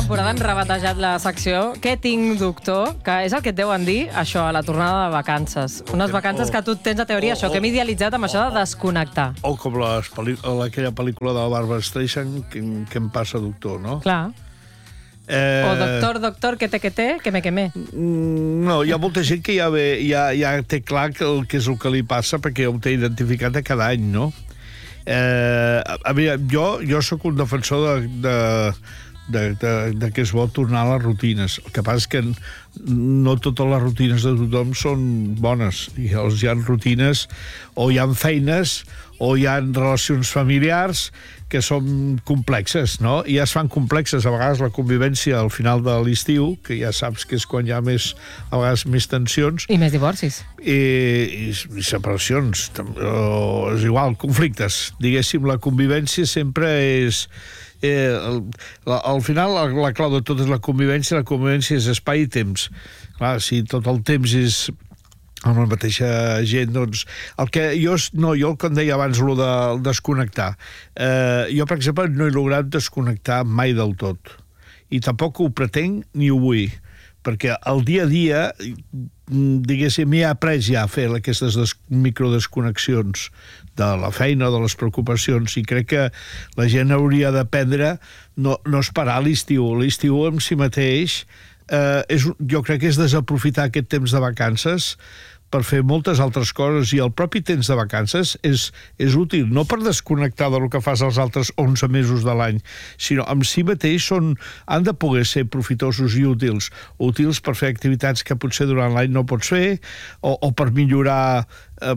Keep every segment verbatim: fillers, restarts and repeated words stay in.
temporada hem rebatejat la secció Què tinc, doctor? Que és el que et deuen dir, això, a la tornada de vacances. Unes vacances que tu tens a teoria, això, que hem idealitzat amb això de desconnectar. O com les pel·li- aquella pel·lícula de la Barbara Streisand, què, què em passa, doctor, no? Clar. Eh... O doctor, doctor, que té, que té, que me, que me. No, hi ha molta gent que ja, ve, ja, ja té clar que el, que és el que li passa perquè ho té identificat a cada any, no? Eh, a, a veure, jo, jo sóc un defensor de, de, de, de, de que és bo tornar a les rutines. El que passa és que no totes les rutines de tothom són bones. Hi ha, hi ha rutines, o hi ha feines, o hi ha relacions familiars que són complexes, no? I ja es fan complexes, a vegades la convivència al final de l'estiu, que ja saps que és quan hi ha més, a vegades més tensions. I més divorcis. I, i, i separacions, o, és igual, conflictes. Diguéssim, la convivència sempre és... Eh, el, la, al final, la, la clau de tot és la convivència. La convivència és espai i temps. Clar, si tot el temps és amb la mateixa gent, doncs... El que jo, no, jo, com deia abans, el de desconnectar. Eh, jo, per exemple, no he lograt desconnectar mai del tot. I tampoc ho pretenc ni ho vull. Perquè el dia a dia, diguéssim, he après ja a fer aquestes des microdesconnexions de la feina, de les preocupacions, i crec que la gent hauria d'aprendre no, no esperar l'estiu. L'estiu en si mateix eh, és, jo crec que és desaprofitar aquest temps de vacances per fer moltes altres coses, i el propi temps de vacances és, és útil, no per desconnectar del que fas els altres onze mesos de l'any, sinó en si mateix són, han de poder ser profitosos i útils, útils per fer activitats que potser durant l'any no pots fer, o, o per millorar eh,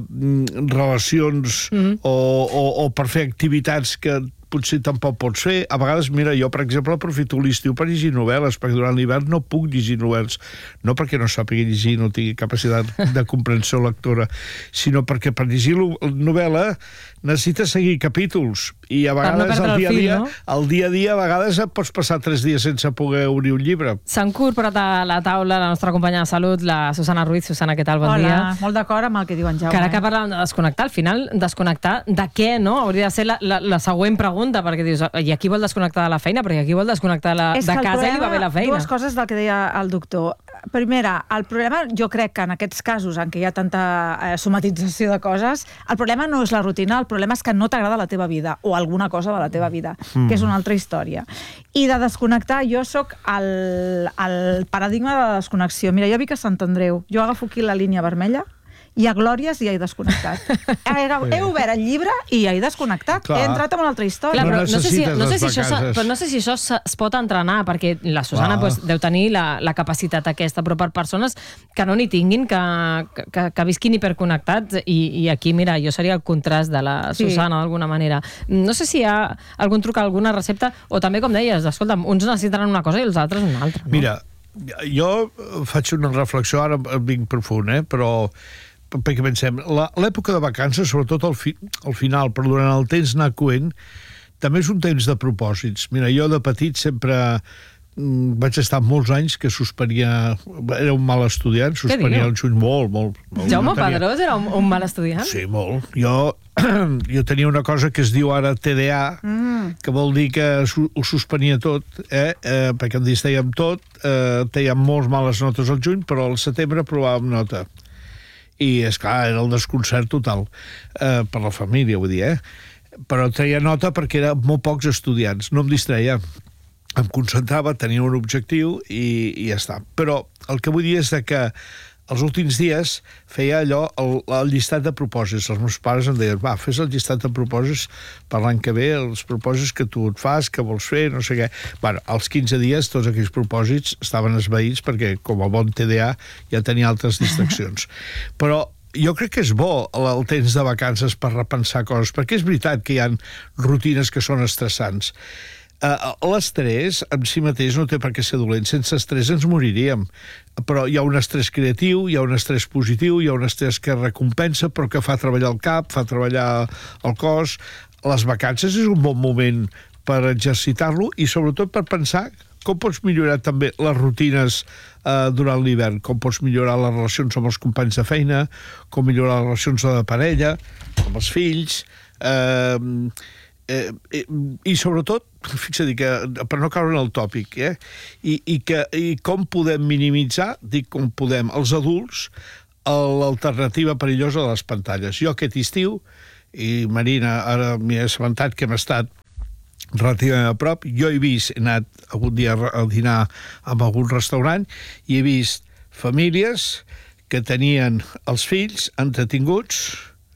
relacions, mm-hmm. o, o, o per fer activitats que potser tampoc pots fer. A vegades, mira, jo, per exemple, aprofito l'estiu per llegir novel·les, perquè durant l'hivern no puc llegir novel·les. No perquè no sàpiga llegir, no tingui capacitat de comprensió lectora, sinó perquè per llegir novel·la necessites seguir capítols, i a vegades no el dia a dia, no? el dia a dia a vegades et pots passar tres dies sense poder obrir un llibre. S'ha incorporat a la taula la nostra companya de salut, la Susana Ruiz. Susana, què tal? Bon Hola, dia. Hola, molt d'acord amb el que diuen Jaume. Que ara que parlàvem de desconnectar, al final, desconnectar de què, no? Hauria de ser la, la, la següent pregunta, perquè dius, i aquí vol desconnectar de la feina, perquè aquí vol desconnectar de, la, de casa i li va bé la feina. Dues coses del que deia el doctor. Primera, el problema, jo crec que en aquests casos en què hi ha tanta eh, somatització de coses, el problema no és la rutina, el problema és que no t'agrada la teva vida, o alguna cosa de la teva vida, mm. que és una altra història. I de desconnectar, jo sóc el, el paradigma de la desconnexió. Mira, jo vic a Sant Andreu, jo agafo aquí la línia vermella, i a Glòries ja he desconnectat. He, he obert el llibre i ja he desconnectat. Clar. He entrat en una altra història. Clar, però no, no, sé si, no, sé si això, però no sé si això es pot entrenar, perquè la Susana pues, deu tenir la, la capacitat aquesta, però per persones que no n'hi tinguin, que, que, que visquin hiperconnectats, i, i aquí, mira, jo seria el contrast de la Susana, sí. d'alguna manera. No sé si hi ha algun truc, alguna recepta, o també, com deies, escolta'm, uns necessitaran una cosa i els altres una altra. No? Mira, jo faig una reflexió, ara vinc profund, eh? però perquè pensem, l'època de vacances, sobretot al, fi, al final, però durant el temps anar coent, també és un temps de propòsits. Mira, jo de petit sempre mm, vaig estar molts anys que suspenia... Era un mal estudiant, suspenia el juny molt, molt. molt Jaume no tenia... Pedrós era un, un mal estudiant? Sí, molt. Jo, jo tenia una cosa que es diu ara T D A, mm. que vol dir que su, ho suspenia tot, eh? Eh, perquè em distèiem tot, eh, tèiem molts males notes al juny, però al setembre provàvem nota. I, esclar, era el desconcert total, eh, per la família, vull dir, eh? Però treia nota perquè eren molt pocs estudiants, no em distreia. Em concentrava, tenia un objectiu i, i ja està. Però el que vull dir és que els últims dies feia allò, el, el llistat de propòsits. Els meus pares em deien, va, fes el llistat de propòsits per l'any que ve, els propòsits que tu et fas, que vols fer, no sé què. Bueno, als quinze dies tots aquells propòsits estaven esvaïts perquè, com a bon T D A, ja tenia altres distraccions. Però jo crec que és bo el temps de vacances per repensar coses, perquè és veritat que hi ha rutines que són estressants. Uh, l'estrès en si mateix no té per què ser dolent. Sense estrès ens moriríem. Però hi ha un estrès creatiu, hi ha un estrès positiu, hi ha un estrès que recompensa, però que fa treballar el cap, fa treballar el cos. Les vacances és un bon moment per exercitar-lo i sobretot per pensar com pots millorar també les rutines eh, durant l'hivern, com pots millorar les relacions amb els companys de feina, com millorar les relacions de parella, amb els fills... Eh, Eh, eh, I sobretot, fixa't que, per no caure en el tòpic, eh? I, i, que, i com podem minimitzar, dic com podem, els adults, l'alternativa perillosa de les pantalles. Jo aquest estiu, i Marina, ara m'he assabentat que hem estat relativament a prop, jo he vist, he anat algun dia a dinar en algun restaurant, i he vist famílies que tenien els fills entretinguts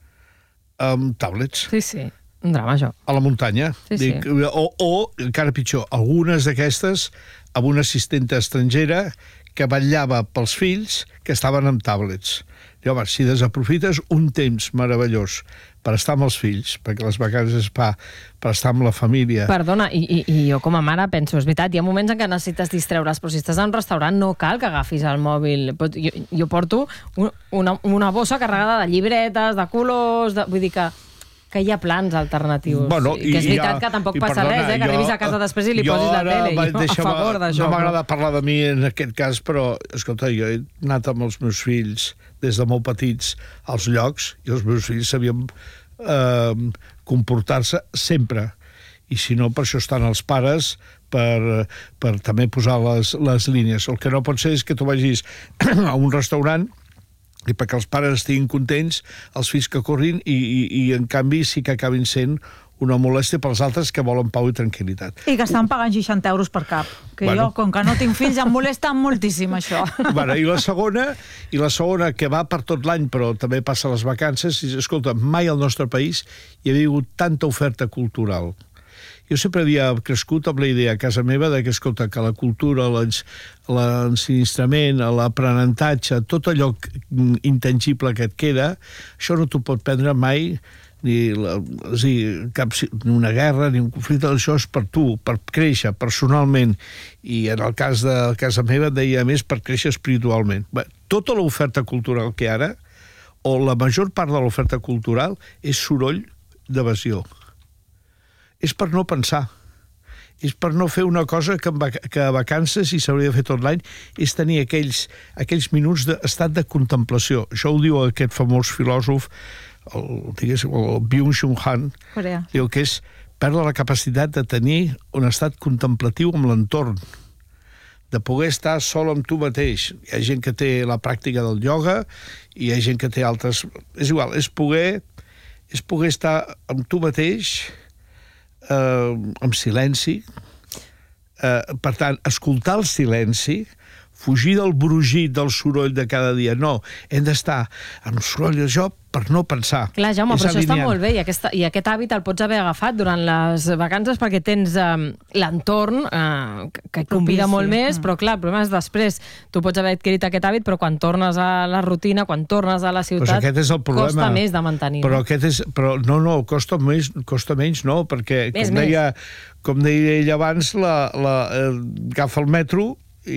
amb tablets. Sí, sí. Un drama, això. A la muntanya. Sí, Dic, sí. O, o, encara pitjor, algunes d'aquestes amb una assistenta estrangera que vetllava pels fills que estaven amb tablets. I, home, si desaprofites un temps meravellós per estar amb els fills, perquè les vacances es fa per estar amb la família... Perdona, i, i, i jo com a mare penso, és veritat, hi ha moments en què necessites distreure's, però si estàs en un restaurant no cal que agafis el mòbil. Jo, jo porto una, una bossa carregada de llibretes, de colors, de, vull dir que... que hi ha plans alternatius. Bueno, I que és veritat ha, que tampoc passa perdona, res, eh? Que jo, arribis a casa després i li posis la tele. Jo a favor d'això. No m'agrada parlar de mi en aquest cas, però, escolta, jo he anat amb els meus fills des de molt petits als llocs i els meus fills sabien eh, comportar-se sempre. I si no, per això estan els pares per, per també posar les, les línies. El que no pot ser és que tu vagis a un restaurant i perquè els pares estiguin contents, els fills que corrin, i, i, i en canvi sí que acabin sent una molèstia pels altres que volen pau i tranquil·litat. I que estan pagant seixanta euros per cap. Que bueno. Jo, com que no tinc fills, em molesta moltíssim això. Bueno, i la segona, i la segona que va per tot l'any, però també passa a les vacances, i, escolta, mai al nostre país hi havia hagut tanta oferta cultural. Jo sempre havia crescut amb la idea a casa meva de que, escolta, que la cultura, l'ensinistrament, l'aprenentatge, tot allò intangible que et queda, això no t'ho pot prendre mai, ni, la, és dir, cap, ni una guerra, ni un conflicte, això és per tu, per créixer personalment, i en el cas de casa meva deia més per créixer espiritualment. Bé, tota l'oferta cultural que ara, o la major part de l'oferta cultural, és soroll d'evasió. És per no pensar, és per no fer una cosa que, que a vacances, i s'hauria de fer tot l'any, és tenir aquells, aquells minuts d'estat de contemplació. Això ho diu aquest famós filòsof, el, diguéssim, el Byung-Chul Han, diu que és perdre la capacitat de tenir un estat contemplatiu amb l'entorn, de poder estar sol amb tu mateix. Hi ha gent que té la pràctica del ioga, i hi ha gent que té altres... És igual, és poder, és poder estar amb tu mateix... Uh, amb silenci, uh, per tant, escoltar el silenci, fugir del brugit, del soroll de cada dia. No, hem d'estar amb soroll d'això per no pensar. Clar, Jaume, però això està molt bé, i, aquesta, i aquest hàbit el pots haver agafat durant les vacances perquè tens um, l'entorn uh, que convida molt més, però clar, el problema és després. Tu pots haver adquirit aquest hàbit, però quan tornes a la rutina, quan tornes a la ciutat, pues costa més de mantenir. Però aquest és... Però no, no, costa més, costa menys, no, perquè més, com, deia, com deia ell abans, la, la, eh, agafa el metro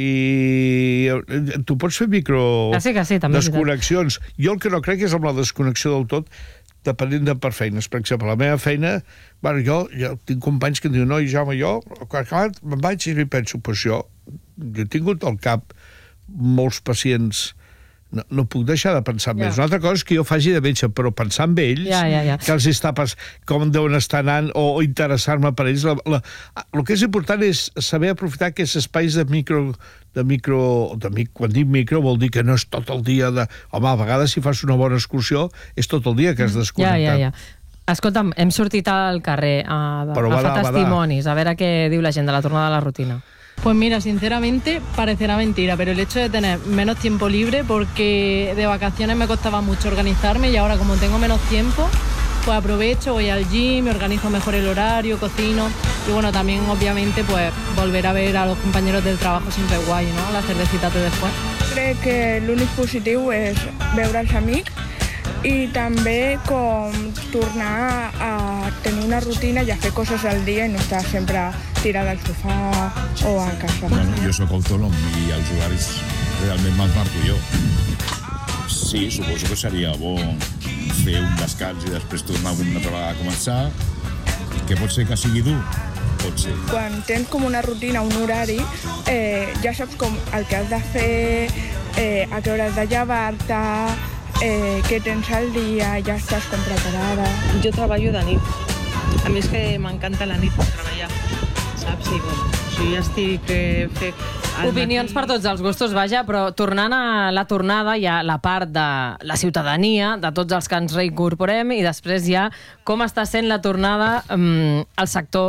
i tu pots fer micro ah, sí que sí, també desconnexions. Jo el que no crec és amb la desconnexió del tot, depenent de per feines. Per exemple, la meva feina, bueno, jo, jo tinc companys que em diuen, no, Jaume, jo, quan me'n vaig i li penso, pues jo, jo he tingut al cap molts pacients, no, no puc deixar de pensar ja. més. Una altra cosa és que jo faci de metge, però pensar en ells, ja, ja, ja. que els està pas, com deuen estar anant, o, o interessar-me per ells. La, la, el que és important és saber aprofitar aquests espais de micro... de micro, de, quan dic micro vol dir que no és tot el dia de... Home, a vegades si fas una bona excursió és tot el dia que has desconnectat. Ja, ja, ja. Escolta'm, hem sortit al carrer a, a fer testimonis, a veure què diu la gent de la tornada a la rutina. Pues mira, sinceramente parecerá mentira, pero el hecho de tener menos tiempo libre, porque de vacaciones me costaba mucho organizarme y ahora como tengo menos tiempo, pues aprovecho, voy al gym, me organizo mejor el horario, cocino y bueno, también obviamente pues volver a ver a los compañeros del trabajo siempre es guay, ¿no? La cervecita de después. Crec que l'únic positiu és veure els amics i també com tornar a tenir una rutina i a fer coses al dia i no estar sempre tirada al sofà o a casa. Bueno, jo soc autònom i els horaris realment me'ls marco jo. Sí, suposo que seria bo fer un descans i després tornar una altra vegada a començar, que pot ser que sigui dur, pot ser. Quan tens com una rutina, un horari, eh, ja saps com el que has de fer, eh, a què hora has de llevar-te, eh, què tens al dia, ja estàs com preparada. Jo treballo de nit, A mi és que m'encanta la nit per treballar, saps? I bueno, jo ja estic eh, fet... Opinions per tots els gustos, vaja, però tornant a la tornada hi ha la part de la ciutadania, de tots els que ens reincorporem, i després hi ha com està sent la tornada um, al sector